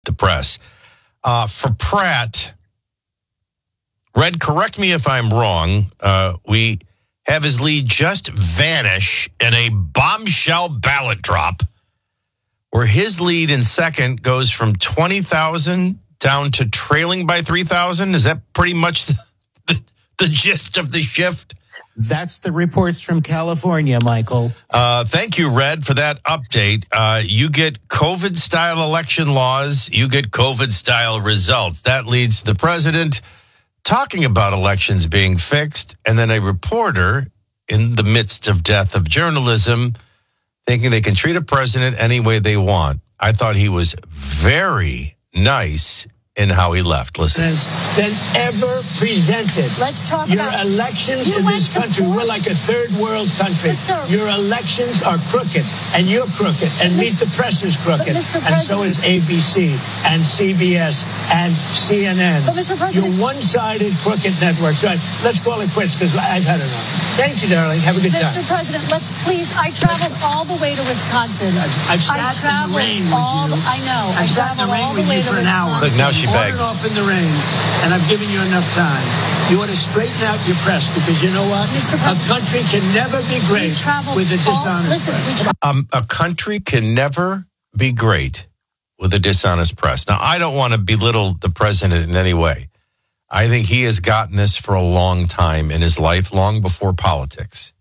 the press. For Pratt, Red, correct me if I'm wrong. We have his lead just vanish in a bombshell ballot drop where his lead in second goes from 20,000 down to trailing by 3,000. Is that pretty much the gist of the shift? That's the reports from California, Michael. Thank you, Red, for that update. You get COVID-style election laws. You get COVID-style results. That leads to the president talking about elections being fixed, and then a reporter in the midst of death of journalism thinking they can treat a president any way they want. I thought he was very nice in how he left. Listen. Than ever presented. Let's talk your elections in this country. We're like a third world country. Your elections are crooked, and you're crooked, and Meet the Press is crooked, and so is ABC and CBS and CNN. But Mr. President, your one-sided crooked networks. Right, let's call it quits because I've had enough. Thank you, darling. Have a good time. Mr. President, let's please. I traveled all the way to Wisconsin. I've sat in the rain with you. I know. I've sat in the rain with you for an hour. Look, now she begs. On and off in the rain, and I've given you enough time. You ought to straighten out your press because you know what? A country can never be great with a dishonest press. A country can never be great with a dishonest press. Now, I don't want to belittle the president in any way. I think he has gotten this for a long time in his life, long before politics.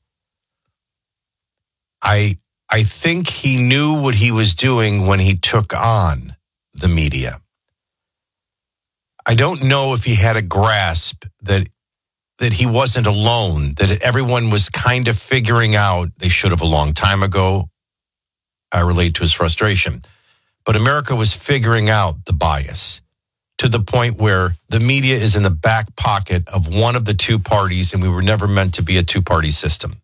I think he knew what he was doing when he took on the media. I don't know if he had a grasp that he wasn't alone, that everyone was kind of figuring out they should have a long time ago. I relate to his frustration. But America was figuring out the bias to the point where the media is in the back pocket of one of the two parties, and we were never meant to be a two-party system.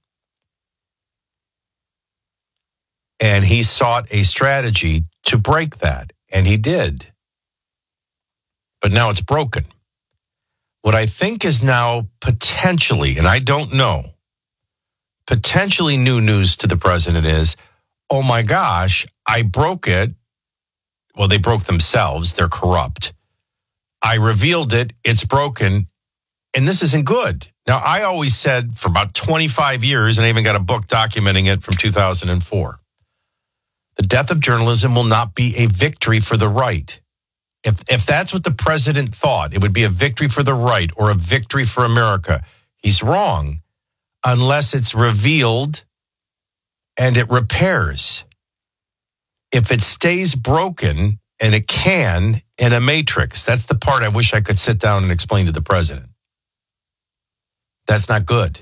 And he sought a strategy to break that, and he did. But now it's broken. What I think is now potentially, and I don't know, potentially new news to the president is, oh my gosh, I broke it. Well, they broke themselves. They're corrupt. I revealed it. It's broken. And this isn't good. Now, I always said for about 25 years, and I even got a book documenting it from 2004, the death of journalism will not be a victory for the right. If that's what the president thought, it would be a victory for the right or a victory for America. He's wrong unless it's revealed and it repairs. If it stays broken, and it can, in a matrix, that's the part I wish I could sit down and explain to the president. That's not good.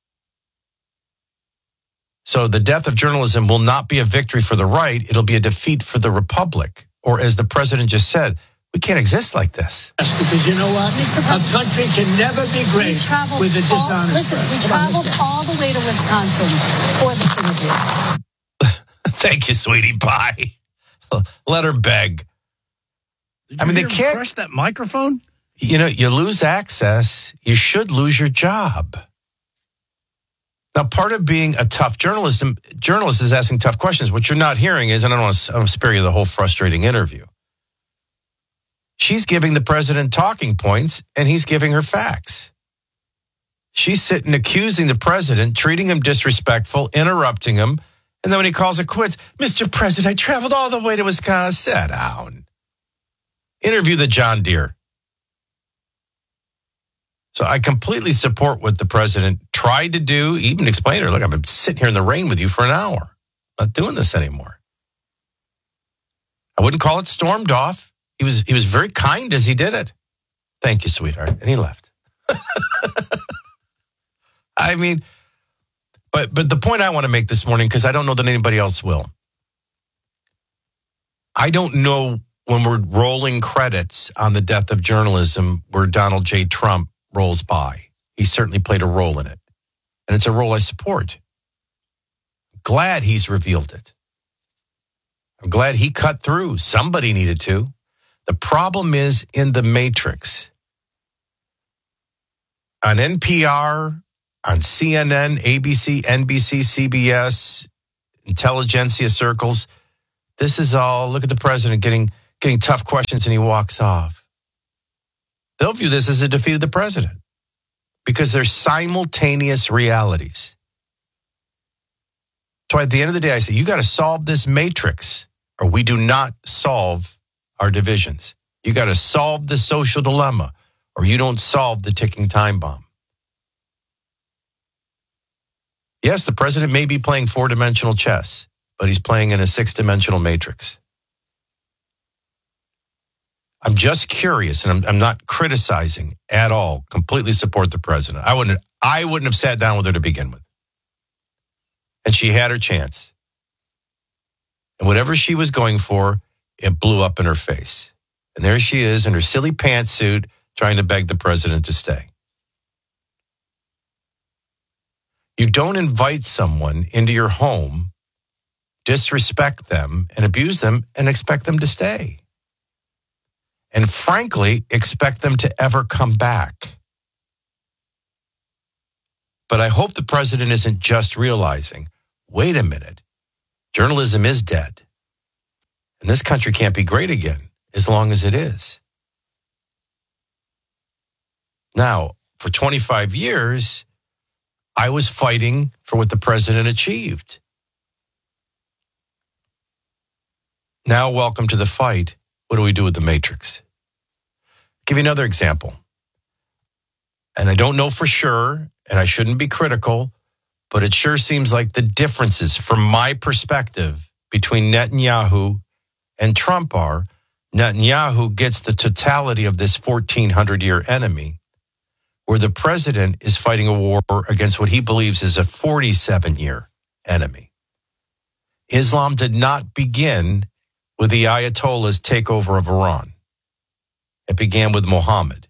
So the death of journalism will not be a victory for the right. It'll be a defeat for the republic. Or as the president just said, we can't exist like this. Because you know what? A country can never be great with a dishonest press. We traveled all the way to Wisconsin for this interview. Thank you, sweetie pie. Let her beg. They can't press that microphone. You know, you lose access. You should lose your job. Now, part of being a tough journalist is asking tough questions. What you're not hearing is, and I don't want to spare you the whole frustrating interview. She's giving the president talking points, and he's giving her facts. She's sitting accusing the president, treating him disrespectful, interrupting him, and then when he calls it quits, Mr. President, I traveled all the way to Wisconsin. Sit down. Interview the John Deere. So I completely support what the president tried to do, even explain to her, look, I've been sitting here in the rain with you for an hour. I'm not doing this anymore. I wouldn't call it stormed off. He was very kind as he did it. Thank you, sweetheart. And he left. But the point I want to make this morning, because I don't know that anybody else will. I don't know when we're rolling credits on the death of journalism where Donald J. Trump rolls by. He certainly played a role in it. And it's a role I support. Glad he's revealed it. I'm glad he cut through. Somebody needed to. The problem is in the matrix. On NPR, on CNN, ABC, NBC, CBS, intelligentsia circles, this is all, look at the president getting tough questions, and he walks off. They'll view this as a defeat of the president because they're simultaneous realities. So at the end of the day, I say, you got to solve this matrix or we do not solve our divisions. You got to solve the social dilemma or you don't solve the ticking time bomb. Yes, the president may be playing 4-dimensional chess, but he's playing in a 6-dimensional matrix. I'm just curious, and I'm not criticizing at all. Completely support the president. I wouldn't have sat down with her to begin with. And she had her chance. And whatever she was going for, it blew up in her face. And there she is in her silly pantsuit trying to beg the president to stay. You don't invite someone into your home, disrespect them, and abuse them, and expect them to stay. And frankly, expect them to ever come back. But I hope the president isn't just realizing, wait a minute, journalism is dead. And this country can't be great again as long as it is. Now, for 25 years, I was fighting for what the president achieved. Now, welcome to the fight. What do we do with the matrix? Give you another example. And I don't know for sure, and I shouldn't be critical, but it sure seems like the differences from my perspective between Netanyahu and Trump are Netanyahu gets the totality of this 1,400-year enemy, where the president is fighting a war against what he believes is a 47-year enemy. Islam did not begin with the Ayatollah's takeover of Iran. It began with Muhammad.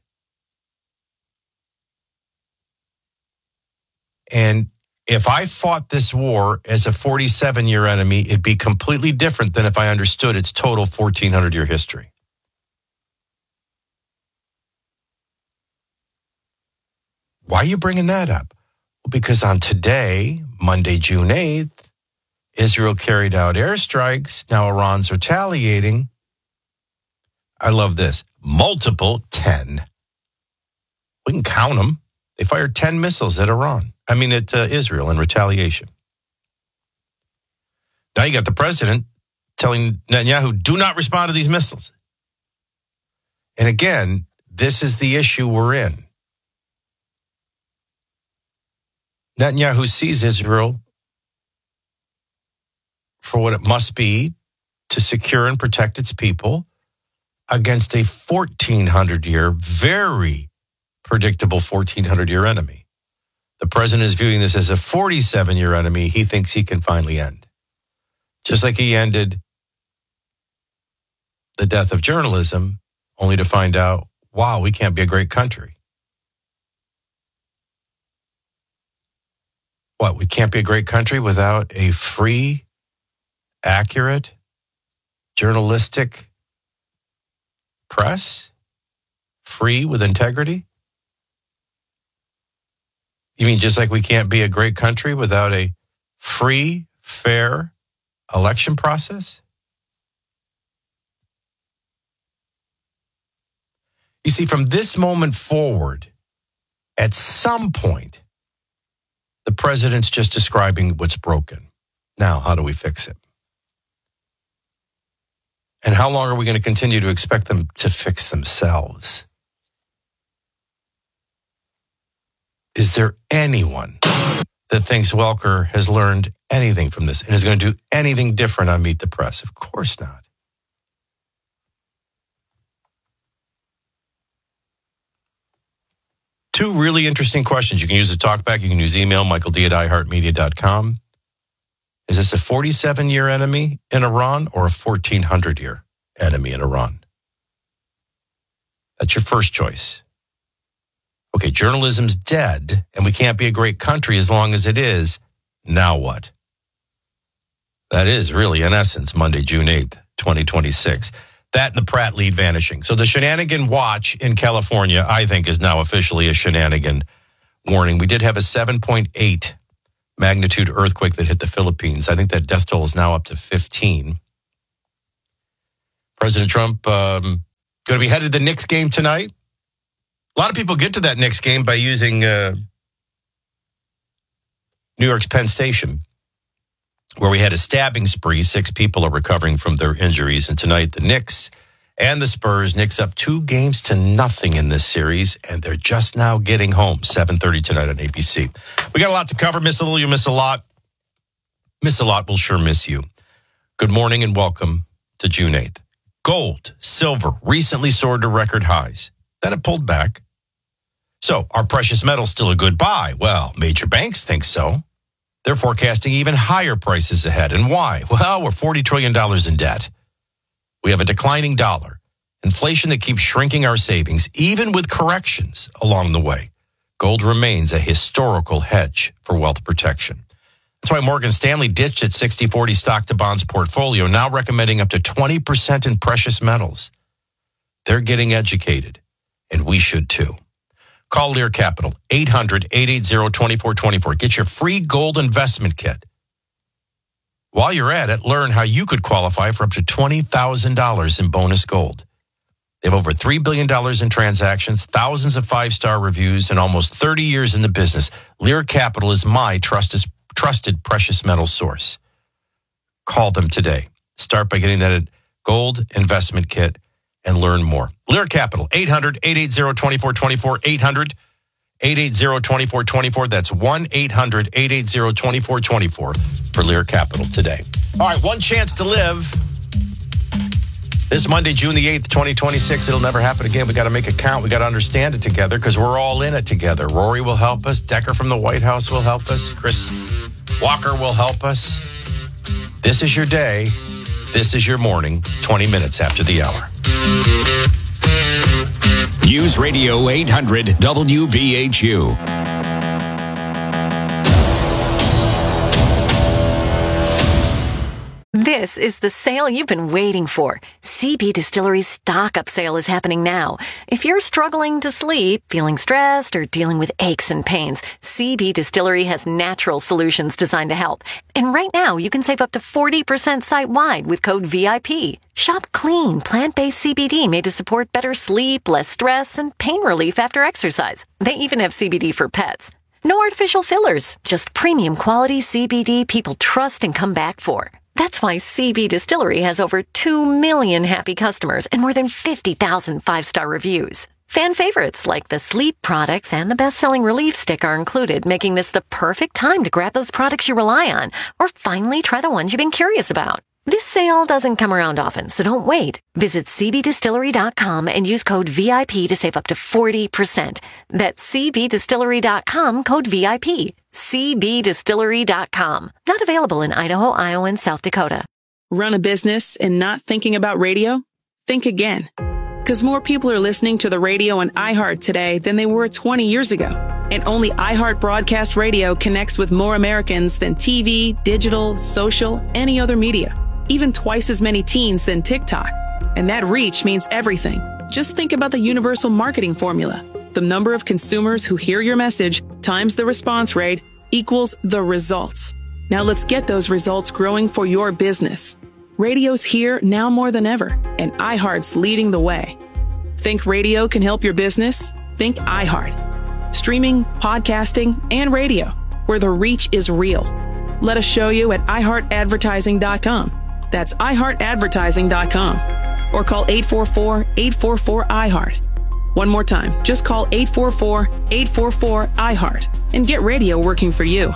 And if I fought this war as a 47-year enemy, it'd be completely different than if I understood its total 1,400-year history. Why are you bringing that up? Well, because on today, Monday, June 8th, Israel carried out airstrikes. Now Iran's retaliating. I love this. Multiple 10. We can count them. They fired 10 missiles at Israel in retaliation. Now you got the president telling Netanyahu, do not respond to these missiles. And again, this is the issue we're in. Netanyahu sees Israel for what it must be to secure and protect its people against a 1,400-year, very predictable 1,400-year enemy. The president is viewing this as a 47-year enemy he thinks he can finally end. Just like he ended the death of journalism, only to find out, wow, we can't be a great country. What, we can't be a great country without a free, accurate, journalistic press? Free with integrity? You mean just like we can't be a great country without a free, fair election process? You see, from this moment forward, at some point, the president's just describing what's broken. Now, how do we fix it? And how long are we going to continue to expect them to fix themselves? Is there anyone that thinks Welker has learned anything from this and is going to do anything different on Meet the Press? Of course not. Two really interesting questions. You can use the talkback. You can use email, michaeld@iheartmedia.com. Is this a 47-year enemy in Iran or a 1,400-year enemy in Iran? That's your first choice. Okay, journalism's dead, and we can't be a great country as long as it is. Now what? That is really, in essence, Monday, June 8th, 2026. That and the Pratt lead vanishing. So the shenanigan watch in California, I think, is now officially a shenanigan warning. We did have a 7.8 magnitude earthquake that hit the Philippines. I think that death toll is now up to 15. President Trump going to be headed to the Knicks game tonight. A lot of people get to that Knicks game by using New York's Penn Station, where we had a stabbing spree. 6 people are recovering from their injuries. And tonight, the Knicks and the Spurs. Knicks up 2-0 in this series, and they're just now getting home. 7:30 tonight on ABC. We got a lot to cover. Miss a little, you miss a lot. Miss a lot, we'll sure miss you. Good morning and welcome to June 8th. Gold, silver recently soared to record highs. Then it pulled back. So, are precious metals still a good buy? Well, major banks think so. They're forecasting even higher prices ahead. And why? Well, we're $40 trillion in debt. We have a declining dollar, inflation that keeps shrinking our savings, even with corrections along the way. Gold remains a historical hedge for wealth protection. That's why Morgan Stanley ditched its 60-40 stock to bonds portfolio, now recommending up to 20% in precious metals. They're getting educated, and we should too. Call Lear Capital, 800-880-2424. Get your free gold investment kit. While you're at it, learn how you could qualify for up to $20,000 in bonus gold. They have over $3 billion in transactions, thousands of 5-star reviews, and almost 30 years in the business. Lear Capital is my trusted precious metal source. Call them today. Start by getting that gold investment kit and learn more. Lear Capital, 800-880-2424, 800-880-2424. That's 1-800-880-2424 for Lear Capital today. All right, one chance to live. This Monday, June the 8th, 2026. It'll never happen again. We got to make it count. We got to understand it together because we're all in it together. Rory will help us. Decker from the White House will help us. Chris Walker will help us. This is your day. This is your morning, 20 minutes after the hour. News Radio 800 WVHU. This is the sale you've been waiting for. CB Distillery's stock up sale is happening now. If you're struggling to sleep, feeling stressed, or dealing with aches and pains, CB Distillery has natural solutions designed to help. And right now, you can save up to 40% site-wide with code VIP. Shop clean, plant-based CBD made to support better sleep, less stress, and pain relief after exercise. They even have CBD for pets. No artificial fillers, just premium quality CBD people trust and come back for. That's why CB Distillery has over 2 million happy customers and more than 50,000 5-star reviews. Fan favorites like the sleep products and the best-selling relief stick are included, making this the perfect time to grab those products you rely on or finally try the ones you've been curious about. This sale doesn't come around often, so don't wait. Visit cbdistillery.com and use code VIP to save up to 40%. That's cbdistillery.com, code VIP. cbdistillery.com. Not available in Idaho, Iowa, and South Dakota. Run a business and not thinking about radio? Think again. Because more people are listening to the radio on iHeart today than they were 20 years ago. And only iHeart Broadcast Radio connects with more Americans than TV, digital, social, any other media. Even twice as many teens than TikTok. And that reach means everything. Just think about the universal marketing formula. The number of consumers who hear your message times the response rate equals the results. Now let's get those results growing for your business. Radio's here now more than ever, and iHeart's leading the way. Think radio can help your business? Think iHeart. Streaming, podcasting, and radio, where the reach is real. Let us show you at iHeartAdvertising.com. That's iHeartAdvertising.com. Or call 844-844-iHeart. One more time, just call 844-844-iHeart and get radio working for you.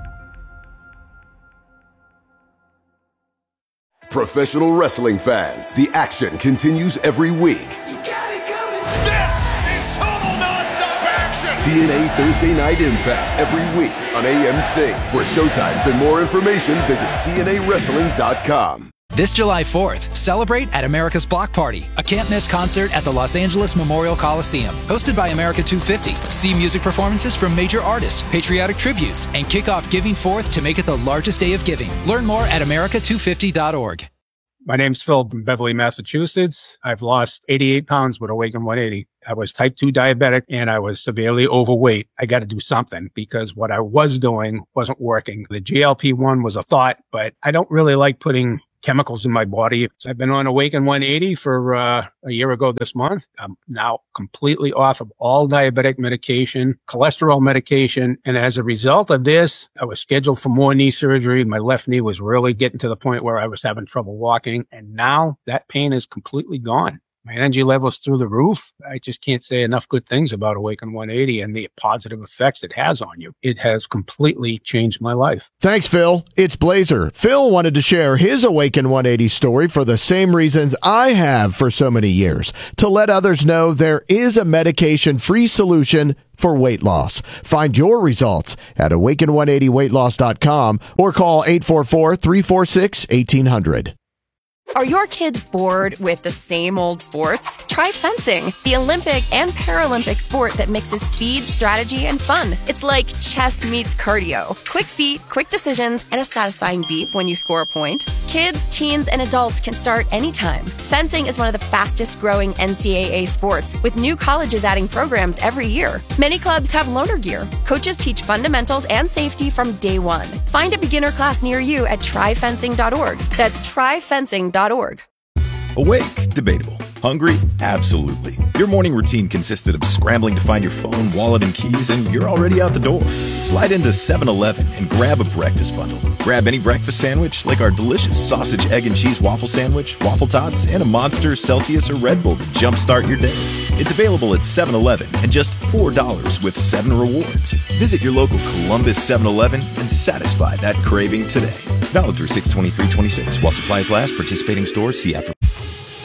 Professional wrestling fans, the action continues every week. You got it coming. This is total nonstop action. TNA Thursday Night Impact every week on AMC. For showtimes and more information, visit TNAWrestling.com. This July 4th, celebrate at America's Block Party, a can't-miss concert at the Los Angeles Memorial Coliseum. Hosted by America 250, see music performances from major artists, patriotic tributes, and kick off Giving Forth to make it the largest day of giving. Learn more at america250.org. My name's Phil from Beverly, Massachusetts. I've lost 88 pounds with Awaken 180. I was type 2 diabetic and I was severely overweight. I got to do something because what I was doing wasn't working. The GLP-1 was a thought, but I don't really like putting chemicals in my body. So I've been on Awaken 180 for a year ago this month. I'm now completely off of all diabetic medication, cholesterol medication. And as a result of this, I was scheduled for more knee surgery. My left knee was really getting to the point where I was having trouble walking. And now that pain is completely gone. My energy level's through the roof. I just can't say enough good things about Awaken 180 and the positive effects it has on you. It has completely changed my life. Thanks, Phil. It's Blazer. Phil wanted to share his Awaken 180 story for the same reasons I have for so many years, to let others know there is a medication-free solution for weight loss. Find your results at awaken180weightloss.com or call 844-346-1800. Are your kids bored with the same old sports? Try fencing, the Olympic and Paralympic sport that mixes speed, strategy, and fun. It's like chess meets cardio. Quick feet, quick decisions, and a satisfying beep when you score a point. Kids, teens, and adults can start anytime. Fencing is one of the fastest growing NCAA sports, with new colleges adding programs every year. Many clubs have loaner gear. Coaches teach fundamentals and safety from day one. Find a beginner class near you at tryfencing.org. That's tryfencing.org. Awake? Debatable. Hungry? Absolutely. Your morning routine consisted of scrambling to find your phone, wallet, and keys, and you're already out the door. Slide into 7-Eleven and grab a breakfast bundle. Grab any breakfast sandwich, like our delicious sausage, egg, and cheese waffle sandwich, waffle tots, and a Monster, Celsius, or Red Bull to jumpstart your day. It's available at 7-Eleven and just $4 with 7 rewards. Visit your local Columbus 7-Eleven and satisfy that craving today. Valid through 6/23/26 while supplies last. Participating stores, see app.